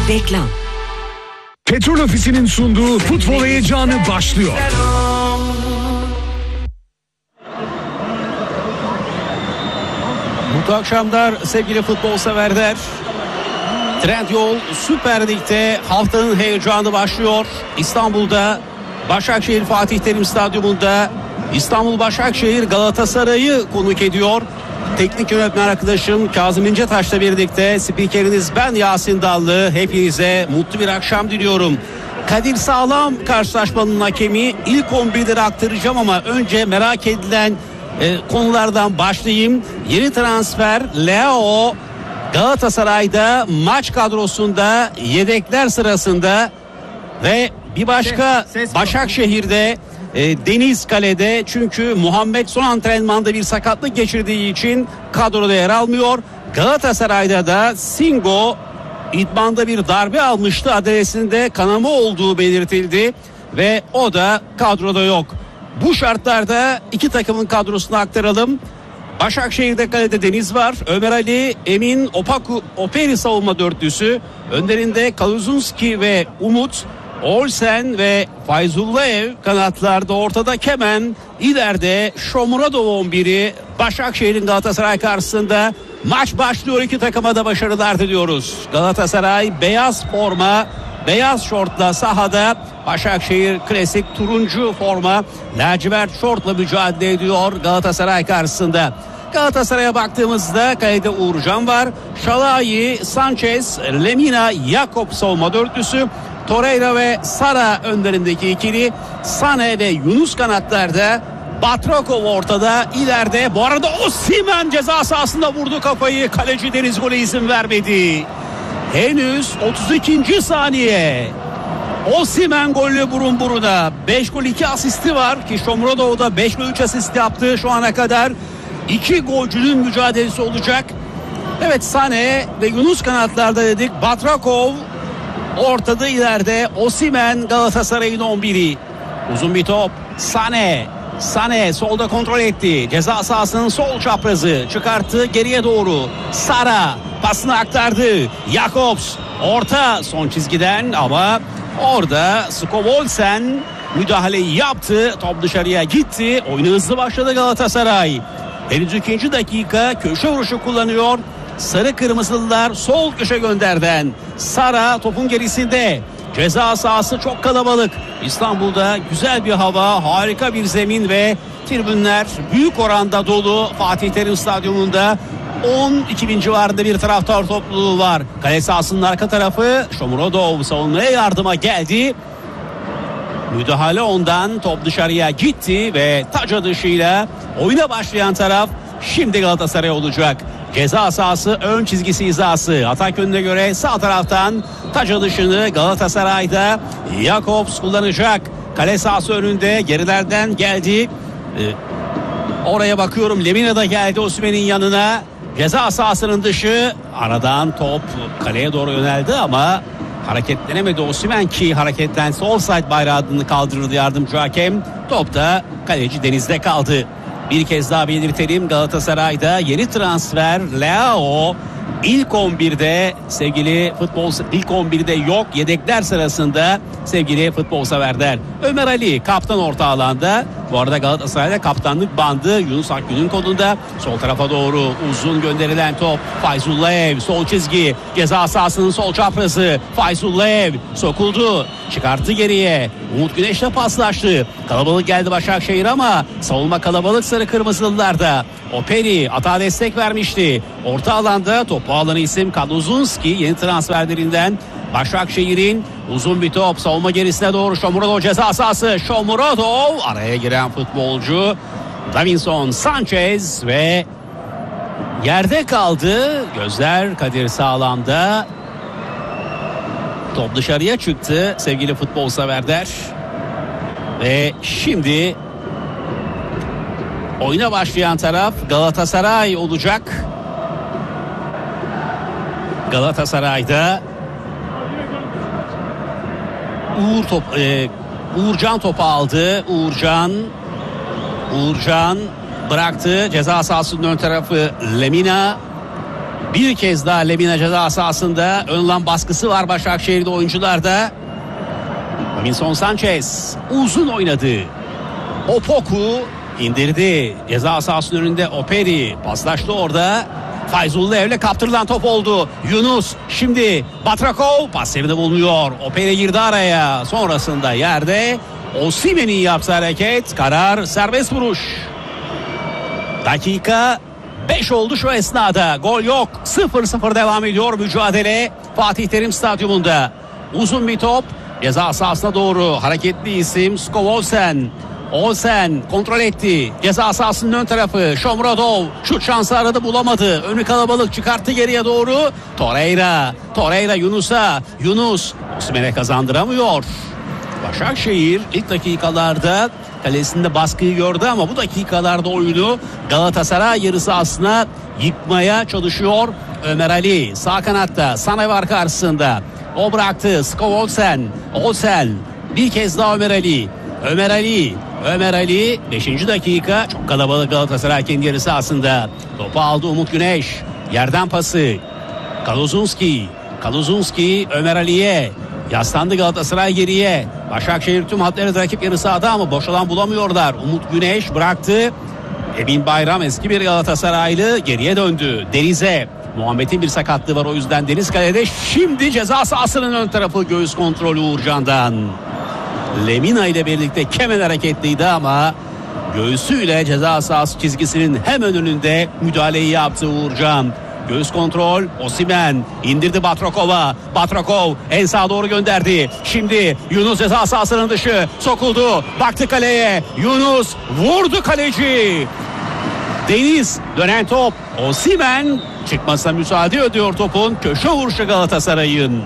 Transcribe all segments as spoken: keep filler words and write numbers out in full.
Reklam. Petrol Ofisi'nin sunduğu futbol heyecanı başlıyor. Mutlu akşamlar sevgili futbol severler. Trendyol Süper Lig'de haftanın heyecanı başlıyor. İstanbul'da Başakşehir Fatih Terim Stadyumunda İstanbul Başakşehir Galatasaray'ı konuk ediyor. Teknik yönetmen arkadaşım Kazım İncetaş'la birlikte spikeriniz ben Yasin Dallı. Hepinize mutlu bir akşam diliyorum. Kadir Sağlam karşılaşmanın hakemi. İlk on birleri aktaracağım ama önce merak edilen e, konulardan başlayayım. Yeni transfer Leo Galatasaray'da maç kadrosunda yedekler sırasında ve bir başka ses, ses Başakşehir'de e, Deniz kalede, çünkü Muhammed son antrenmanda bir sakatlık geçirdiği için kadroda yer almıyor. Galatasaray'da da Singo idmanda bir darbe almıştı, adresinde kanama olduğu belirtildi ve o da kadroda yok. Bu şartlarda iki takımın kadrosunu aktaralım. Başakşehir'de kalede Deniz var. Ömer Ali, Emin, Opaku, Operi savunma dörtlüsü. Önlerinde Kaluzunski ve Umut. Olsen ve Fayzullaev kanatlarda, ortada Kemen, ileride Shomurodov on biri. Başakşehir'in Galatasaray karşısında maç başlıyor, iki takıma da başarılar diliyoruz. Galatasaray beyaz forma, beyaz şortla sahada, Başakşehir klasik turuncu forma, lacivert şortla mücadele ediyor Galatasaray karşısında. Galatasaray'a baktığımızda kalede Uğurcan var. Şalayi, Sanchez, Lemina, Yakup savunma dörtlüsü. Torreira ve Sara önlerindeki ikili. Sane ve Yunus kanatlarda. Batrakov ortada, ileride. Bu arada Osimhen ceza sahasında vurdu kafayı. Kaleci Deniz gole izin vermedi. Henüz otuz ikinci saniye. Osimhen golle burun buruna. beş gol iki asisti var ki Shomurodov da beş gol üç asist yaptı şu ana kadar. İki golcünün mücadelesi olacak. Evet, Sane ve Yunus kanatlarda dedik. Batrakov ortada, ileride Osimhen Galatasaray'ın on biri. Uzun bir top. Sane. Sane solda kontrol etti. Ceza sahasının sol çaprazı çıkarttı geriye doğru. Sara pasını aktardı. Jakobs orta son çizgiden ama orada Skovolsen müdahaleyi yaptı. Top dışarıya gitti. Oyunu hızlı başladı Galatasaray. Henüz ikinci dakika, köşe vuruşu kullanıyor. Sarı kırmızılılar sol köşe gönderden. Sara topun gerisinde. Ceza sahası çok kalabalık. İstanbul'da güzel bir hava, harika bir zemin ve tribünler büyük oranda dolu. Fatih Terim Stadyumunda on iki bin civarında bir taraftar topluluğu var. Kale sahasının arka tarafı. Shomurodov savunmaya yardıma geldi. Müdahale ondan, top dışarıya gitti ve taç atışıyla oyuna başlayan taraf şimdi Galatasaray olacak. Ceza sahası ön çizgisi hizası. Atak yönüne göre sağ taraftan taç atışını Galatasaray'da Jakobs kullanacak. Kale sahası önünde, gerilerden geldi. Ee, oraya bakıyorum, Lemina da geldi Osimhen'in yanına. Ceza sahasının dışı, aradan top kaleye doğru yöneldi ama hareketlenemedi Osimhen ki hareketlense offside bayrağını kaldırırdı yardımcı hakem. Top da kaleci Deniz'de kaldı. Bir kez daha belirtelim, Galatasaray'da yeni transfer Leo ilk on birde sevgili futbol ilk on birde yok, yedekler sırasında sevgili futbol severler. Ömer Ali kaptan orta alanda. Bu arada Galatasaray'da kaptanlık bandı Yunus Akgün'ün kolunda. Sol tarafa doğru uzun gönderilen top. Fayzullaev sol çizgi, ceza sahasının sol çaprazı. Fayzullaev sokuldu, çıkarttı geriye. Umut Güneş'le paslaştı. Kalabalık geldi Başakşehir ama savunma kalabalık sarı kırmızılılarda. Operi atağa destek vermişti. Orta alanda topu alan isim Kaluzunski, yeni transferlerinden. Başakşehir'in uzun bir top, savunma gerisine doğru Shomurodov ceza sahası. Shomurodov, araya giren futbolcu Davinson Sanchez ve yerde kaldı. Gözler Kadir Sağlam'da. Top dışarıya çıktı sevgili futbol severler. Ve şimdi oyuna başlayan taraf Galatasaray olacak. Galatasaray'da Uğur top, e, Uğurcan topu aldı. Uğurcan Uğurcan bıraktı. Ceza sahasının ön tarafı Lemina. Bir kez daha Lemina ceza sahasında. Ön alan baskısı var Başakşehir'de oyuncularda. Davinson Sanchez uzun oynadı. Opoku indirdi. Ceza sahasının önünde Operi paslaştı orada. Fayzullev'le kaptırılan top oldu. Yunus şimdi Batrakov pas yerinde bulunuyor. Operi girdi araya. Sonrasında yerde Osimhen'in yaptığı hareket. Karar serbest vuruş. Dakika beş oldu şu esnada. Gol yok. sıfır sıfır devam ediyor mücadele Fatih Terim Stadyumunda. Uzun bir top. Ceza sahasına doğru hareketli isim Skov Olsen. Olsen kontrol etti. Ceza sahasının ön tarafı. Shomurodov şut şansı aradı, bulamadı. Önü kalabalık, çıkarttı geriye doğru. Torreira. Torreira Yunus'a. Yunus Osimhen'e kazandıramıyor. Başakşehir ilk dakikalarda kalesinde baskıyı gördü ama bu dakikalarda oyunu Galatasaray yarı sahasına yıkmaya çalışıyor. Ömer Ali sağ kanatta, Sané var karşısında. O bıraktı. Skov Olsen. Olsen bir kez daha Ömer Ali. Ömer Ali. Ömer Ali beşinci dakika, çok kalabalık Galatasaray kendi yarı sahasında. Topu aldı Umut Güneş. Yerden pası. Kaluzunski. Kaluzunski Ömer Ali'ye. Yaslandı Galatasaray geriye. Başakşehir tüm hatları rakip yarı sahada ama boş alan bulamıyorlar. Umut Güneş bıraktı. Emin Bayram eski bir Galatasaraylı geriye döndü. Deniz'e. Muhammed'in bir sakatlığı var, o yüzden Deniz kalede. Şimdi ceza sahasının ön tarafı, göğüs kontrolü Uğurcan'dan. Lemina ile birlikte Kemal hareketliydi ama göğsüyle ceza sahası çizgisinin hemen önünde müdahaleyi yaptı Uğurcan. Göğüs kontrol, Osimhen indirdi Batrakov'a. Batrakov en sağa doğru gönderdi. Şimdi Yunus ceza sahasının dışı, sokuldu. Baktı kaleye. Yunus vurdu kaleci. Deniz dönen top. Osimhen çıkmasına müsaade ediyor topun. Köşe vuruşu Galatasaray'ın.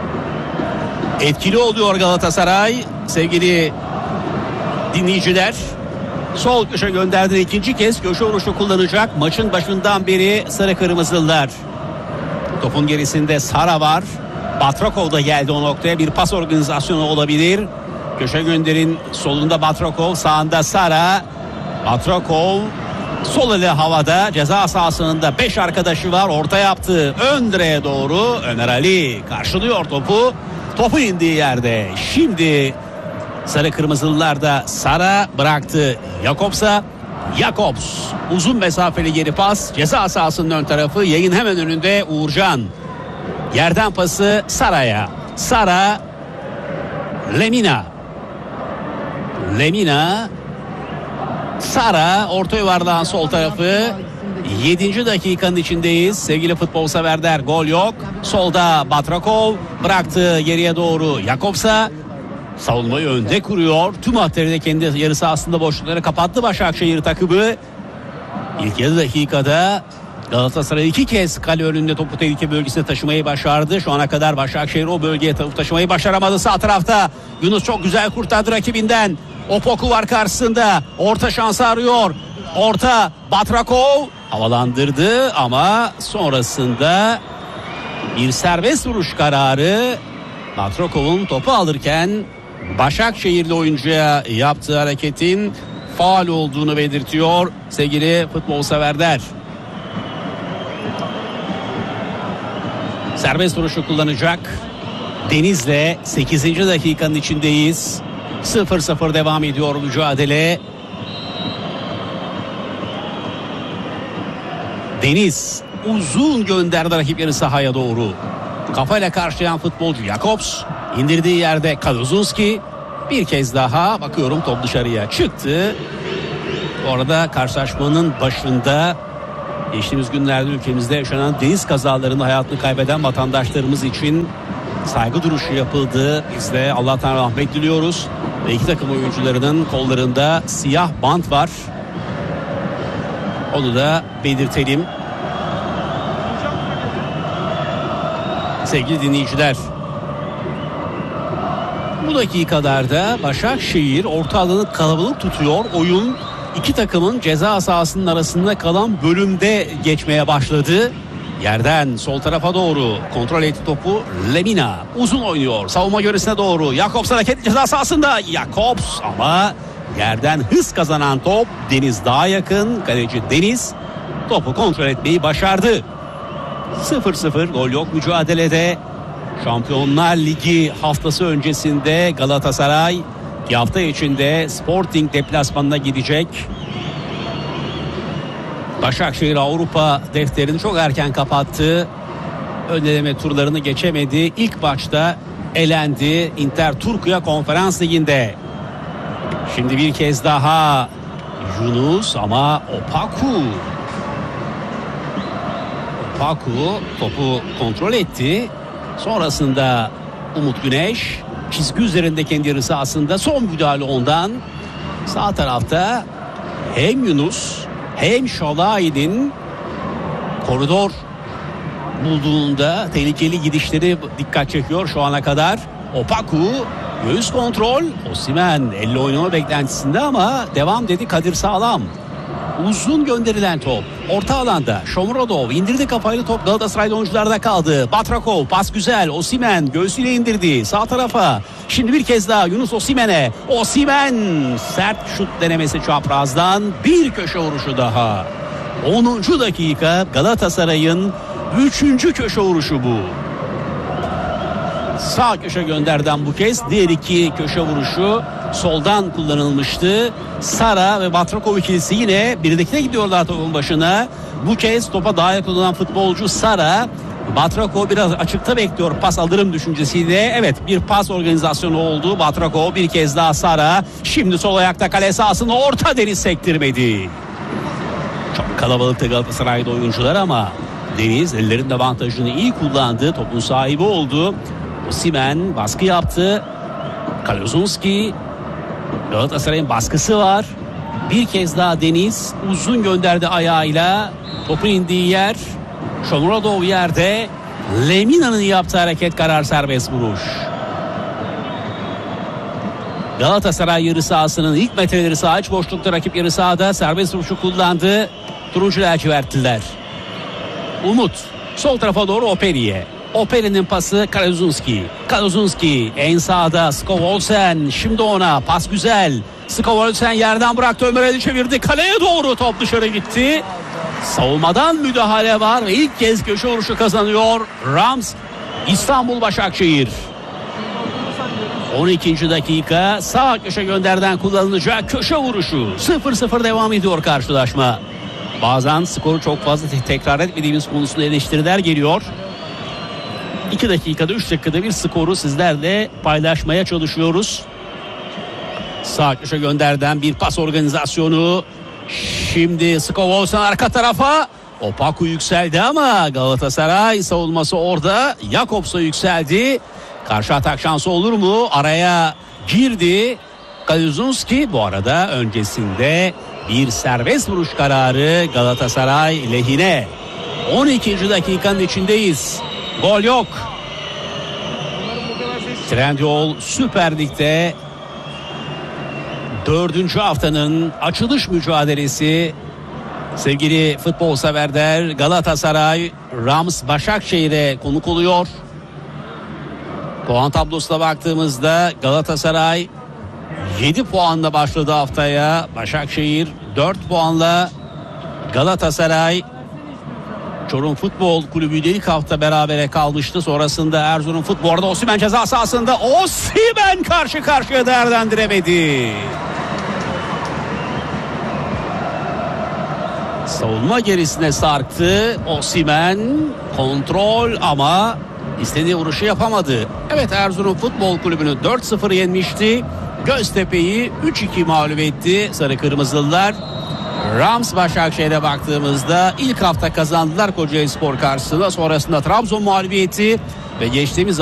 Etkili oluyor Galatasaray sevgili dinleyiciler. Sol köşe gönderdi, ikinci kez köşe vuruşu kullanacak. Maçın başından beri sarı kırmızılar. Topun gerisinde Sara var. Batrakov da geldi o noktaya, bir pas organizasyonu olabilir. Köşe gönderin solunda Batrakov, sağında Sara. Batrakov sol eli havada, ceza sahasında beş arkadaşı var, orta yaptı ön direğe doğru. Ömer Ali karşılıyor topu. Topu indiği yerde. Şimdi sarı kırmızılılar da Sara bıraktı Jakobs'a. Jakobs uzun mesafeli geri pas, ceza sahasının ön tarafı, yayın hemen önünde Uğurcan. Yerden pası Sara'ya. Sara, Lemina. Lemina, Sara orta yuvarlağın sol tarafı. yedinci dakikanın içindeyiz. Sevgili futbol severler, gol yok. Solda Batrakov bıraktı geriye doğru Jakobs'a. Savunmayı önde kuruyor. Tüm hatları da kendi yarı sahasında boşlukları kapattı Başakşehir takımı. İlk yarı dakikada Galatasaray iki kez kale önünde topu tehlike bölgesine taşımayı başardı. Şu ana kadar Başakşehir o bölgeye topu taşımayı başaramadı. Sağ tarafta Yunus çok güzel kurtardı rakibinden. Opoku var karşısında. Orta şansı arıyor. Orta Batrakov havalandırdı ama sonrasında bir serbest vuruş kararı. Batrakov'un topu alırken Başakşehirli oyuncuya yaptığı hareketin faul olduğunu belirtiyor sevgili futbol severler. Serbest vuruşu kullanacak Deniz'le sekizinci dakikanın içindeyiz. sıfır sıfır devam ediyor mücadele. Deniz uzun gönderdi rakip yarı sahaya doğru. Kafayla karşılayan futbolcu Jakobs, indirdiği yerde Kaluzunski. Bir kez daha bakıyorum top dışarıya çıktı. Bu arada karşılaşmanın başında geçtiğimiz günlerde ülkemizde yaşanan deniz kazalarında hayatını kaybeden vatandaşlarımız için saygı duruşu yapıldı. Biz de Allah'tan rahmet diliyoruz. Ve iki takım oyuncularının kollarında siyah bant var. Onu da belirtelim. Sevgili dinleyiciler, bu dakikalarda Başakşehir orta alanı kalabalık tutuyor. Oyun iki takımın ceza sahasının arasında kalan bölümde geçmeye başladı. Yerden sol tarafa doğru kontrol etti topu Lemina. Uzun oynuyor savunma yöresine doğru. Jakobs hareketli ceza sahasında. Jakobs ama yerden hız kazanan top. Deniz daha yakın. Kaleci Deniz topu kontrol etmeyi başardı. sıfır sıfır gol yok mücadelede. Şampiyonlar Ligi haftası öncesinde Galatasaray bir hafta içinde Sporting deplasmanına gidecek. Başakşehir Avrupa defterini çok erken kapattı. Ön eleme turlarını geçemedi. İlk maçta elendi Inter Türkiye Konferans Ligi'nde. Şimdi bir kez daha Yunus ama Opaku. Opaku topu kontrol etti. Sonrasında Umut Güneş çizgi üzerinde kendi yarı sahasında son müdahale ondan. Sağ tarafta hem Yunus hem Şalayi'nin koridor bulduğunda tehlikeli gidişleri dikkat çekiyor şu ana kadar. Opaku göğüs kontrol. Osimhen elle oynama beklentisinde ama devam dedi Kadir Sağlam. Uzun gönderilen top orta alanda Shomurodov indirdi, kafayla top Galatasaray oyuncularda kaldı. Batrakov pas güzel, Osimhen göğsüyle indirdi sağ tarafa. Şimdi bir kez daha Yunus Osimhen'e. Osimhen sert şut denemesi çaprazdan, bir köşe vuruşu daha. onuncu dakika Galatasaray'ın üçüncü köşe vuruşu bu. Sağ köşe gönderden bu kez diğer iki köşe vuruşu soldan kullanılmıştı. Sara ve Batrakov ikilisi yine birdekine gidiyorlar topun başına. Bu kez topa daha yakın olan futbolcu Sara. Batrakov biraz açıkta bekliyor, pas alırım düşüncesiyle. Evet, bir pas organizasyonu oldu. Batrakov bir kez daha Sara. Şimdi sol ayakta kale sahasını orta Deniz sektirmedi. Çok kalabalıktı Galatasaray'da oyuncular ama Deniz ellerinin avantajını iyi kullandı. Topun sahibi oldu. Osimhen baskı yaptı. Kalozunski, Galatasaray'ın baskısı var. Bir kez daha Deniz uzun gönderdi ayağıyla. Topun indiği yer Shomurodov yerde. Lemina'nın yaptığı hareket karar serbest vuruş. Galatasaray yarı sahasının ilk metreleri sağ iç boşlukta, rakip yarı sahada serbest vuruşu kullandı. Turuncu lacivertliler. Umut sol tarafa doğru Operi'ye. Operi'nin pası Kalozunski. Kalozunski en sağda Skovolsen. Şimdi ona pas güzel. Skovolsen yerden bıraktı, Ömer'i çevirdi. Kaleye doğru top dışarı gitti. Savunmadan müdahale var ve ilk kez köşe vuruşu kazanıyor Rams İstanbul Başakşehir. on ikinci dakika sağ köşe gönderden kullanılacak köşe vuruşu. sıfır sıfır devam ediyor karşılaşma. Bazen skoru çok fazla tekrar etmediğimiz konusunda eleştiriler geliyor. iki dakikada üç dakikada bir skoru sizlerle paylaşmaya çalışıyoruz. Sağ köşe gönderden bir pas organizasyonu. Şimdi Skovolsen arka tarafa. Opaku yükseldi ama Galatasaray savunması orada. Jakobs'a yükseldi. Karşı atak şansı olur mu? Araya girdi Kaluzunski. Bu arada öncesinde bir serbest vuruş kararı Galatasaray lehine. on ikinci dakikanın içindeyiz. Gol yok. Trendyol Süper Lig'de dördüncü haftanın açılış mücadelesi. Sevgili futbol severler, Galatasaray Rams Başakşehir'e konuk oluyor. Puan tablosuna baktığımızda Galatasaray yedi puanla başladı haftaya. Başakşehir dört puanla. Galatasaray Çorum Futbol Kulübü ile ilk hafta berabere kalmıştı. Sonrasında Erzurum Futbol'da Osimhen ceza sahasında. Osimhen karşı karşıya değerlendiremedi. Savunma gerisine sarktı. Osimhen kontrol ama istediği vuruşu yapamadı. Evet, Erzurum Futbol Kulübü'nü dört sıfır yenmişti. Göztepe'yi üç iki mağlup etti Sarı Kırmızılılar. Rams Başakşehir'e baktığımızda ilk hafta kazandılar Kocaelispor karşısında. Sonrasında Trabzon mağlubiyeti ve geçtiğimiz